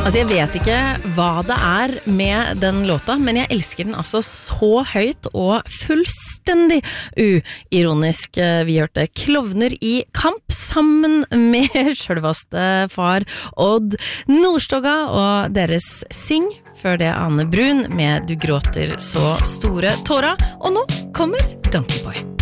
Altså jeg vet ikke hva det med den låta, men jeg elsker den altså så høyt og fullstendig uironisk. Vi hørte Klovner i kamp sammen med selveste far Odd Nordstoga og deres Syng. Før det Ane Brun med Du gråter så store tårer. Og nå kommer Donkey Boy.